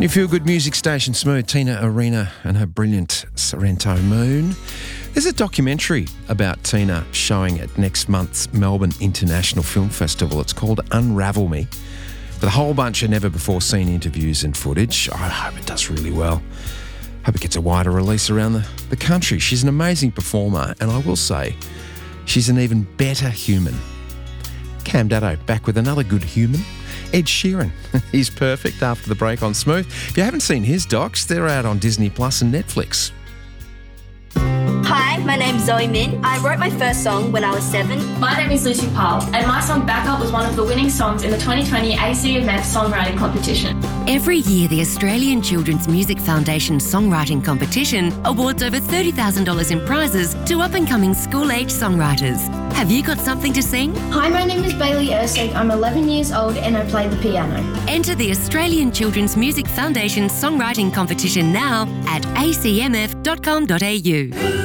Your feel-good music station, Smooth, Tina Arena and her brilliant Sorrento Moon. There's a documentary about Tina showing at next month's Melbourne International Film Festival. It's called Unravel Me, with a whole bunch of never-before-seen interviews and footage. I hope it does really well. Hope it gets a wider release around the country. She's an amazing performer, and I will say, she's an even better human. Cam Daddo back with another good human. Ed Sheeran. He's perfect after the break on Smooth. If you haven't seen his docs, they're out on Disney Plus and Netflix. Hi, my name's Zoe Min. I wrote my first song when I was 7. My name is Lucy Powell, and my song Back Up was one of the winning songs in the 2020 ACMF Songwriting Competition. Every year, the Australian Children's Music Foundation Songwriting Competition awards over $30,000 in prizes to up-and-coming school-age songwriters. Have you got something to sing? Hi, my name is Bailey Ersig. I'm 11 years old and I play the piano. Enter the Australian Children's Music Foundation Songwriting Competition now at acmf.com.au.